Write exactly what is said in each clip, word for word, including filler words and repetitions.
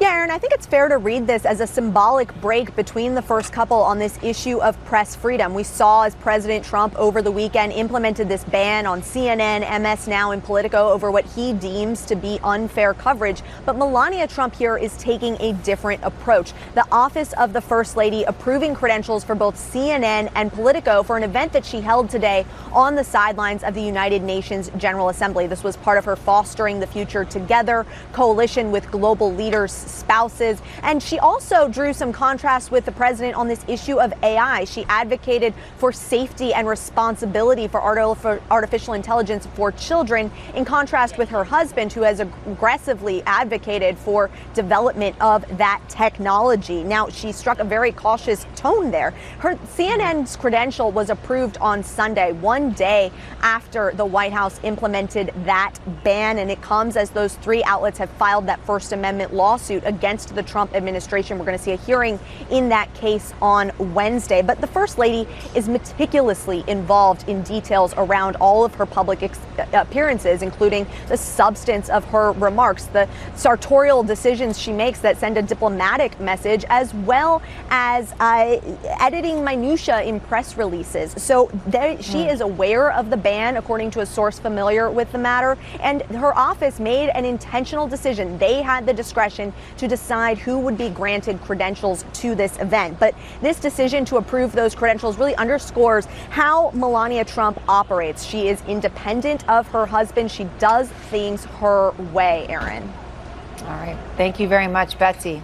Yeah, Aaron, I think it's fair to read this as a symbolic break between the first couple on this issue of press freedom. We saw as President Trump over the weekend implemented this ban on C N N, M S Now, and Politico over what he deems to be unfair coverage. But Melania Trump here is taking a different approach. The office of the First Lady approving credentials for both C N N and Politico for an event that she held today on the sidelines of the United Nations General Assembly. This was part of her Fostering the Future Together coalition with global leaders, spouses. And she also drew some contrast with the president on this issue of A I. She advocated for safety and responsibility for artificial intelligence for children, in contrast with her husband, who has aggressively advocated for development of that technology. Now, she struck a very cautious tone there. Her C N N's credential was approved on Sunday, one day after the White House implemented that ban, and it comes as those three outlets have filed that First Amendment lawsuit against the Trump administration. We're going to see a hearing in that case on Wednesday. But the First Lady is meticulously involved in details around all of her public ex- appearances, including the substance of her remarks, the sartorial decisions she makes that send a diplomatic message, as well as uh, editing minutia in press releases. So there, she mm. is aware of the ban, according to a source familiar with the matter, and her office made an intentional decision. They had the discretion to decide who would be granted credentials to this event. But this decision to approve those credentials really underscores how Melania Trump operates. She is independent of her husband. She does things her way, Aaron. All right. Thank you very much, Betsy.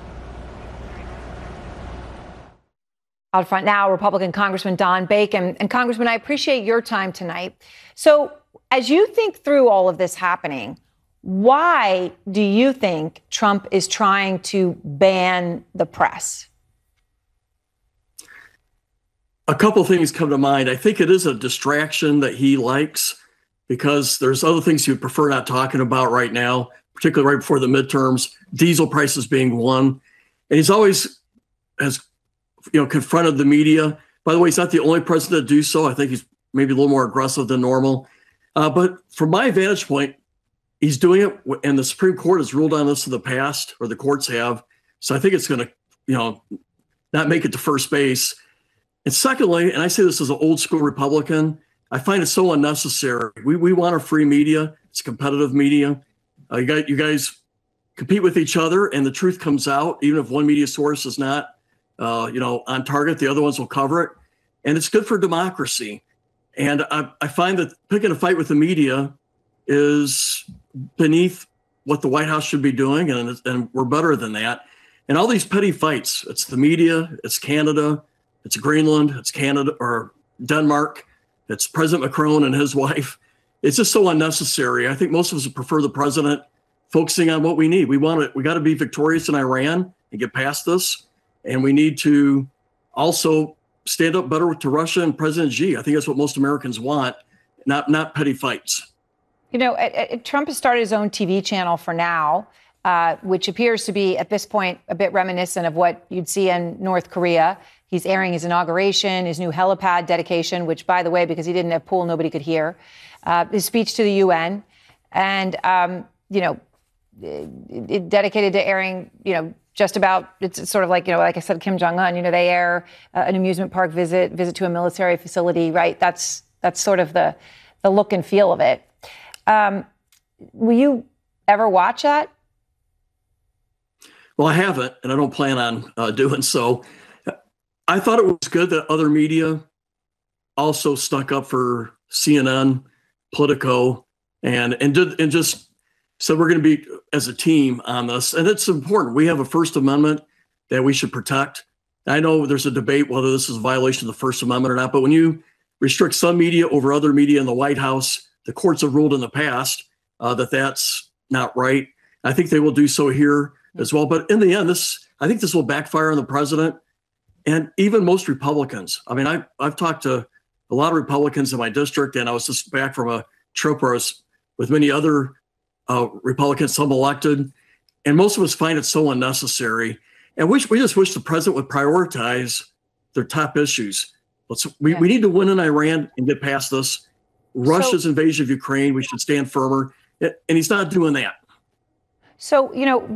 Out front now, Republican Congressman Don Bacon. And Congressman, I appreciate your time tonight. So as you think through all of this happening, why do you think Trump is trying to ban the press? A couple of things come to mind. I think it is a distraction that he likes because there's other things he would prefer not talking about right now, particularly right before the midterms, diesel prices being one. And he's always has, you know, confronted the media. By the way, he's not the only president to do so. I think he's maybe a little more aggressive than normal. Uh, but from my vantage point, he's doing it, and the Supreme Court has ruled on this in the past, or the courts have. So I think it's going to, you know, not make it to first base. And secondly, and I say this as an old school Republican, I find it so unnecessary. We we want a free media. It's competitive media. Uh, you got you guys compete with each other, and the truth comes out. Even if one media source is not, uh, you know, on target, the other ones will cover it, and it's good for democracy. And I, I find that picking a fight with the media is beneath what the White House should be doing, and, and we're better than that. And all these petty fights, it's the media, it's Canada, it's Greenland, it's Canada or Denmark, it's President Macron and his wife. It's just so unnecessary. I think most of us would prefer the president focusing on what we need. We want to, we got to be victorious in Iran and get past this. And we need to also stand up better to Russia and President Xi. I think that's what most Americans want, not, not petty fights. You know, uh, uh, Trump has started his own T V channel for now, uh, which appears to be, at this point, a bit reminiscent of what you'd see in North Korea. He's airing his inauguration, his new helipad dedication, which, by the way, because he didn't have pool, nobody could hear, uh, his speech to the U N, and, um, you know, it, it dedicated to airing, you know, just about, it's sort of like, you know, like I said, Kim Jong-un, you know, they air uh, an amusement park visit, visit to a military facility, right? That's that's sort of the, the look and feel of it. Um, will you ever watch that? Well, I haven't, and I don't plan on uh, doing so. I thought it was good that other media also stuck up for C N N, Politico, and and did and just said we're going to be as a team on this. And it's important. We have a First Amendment that we should protect. I know there's a debate whether this is a violation of the First Amendment or not, but when you restrict some media over other media in the White House, the courts have ruled in the past uh, that that's not right. I think they will do so here as well. But in the end, this I think this will backfire on the president and even most Republicans. I mean, I, I've talked to a lot of Republicans in my district, and I was just back from a trip where I was with many other uh, Republicans, some elected, and most of us find it so unnecessary. And we, we just wish the president would prioritize their top issues. Let's, we, yeah. we need to win in Iran and get past this. Russia's so, invasion of Ukraine, we should stand firmer. And he's not doing that. So, you know,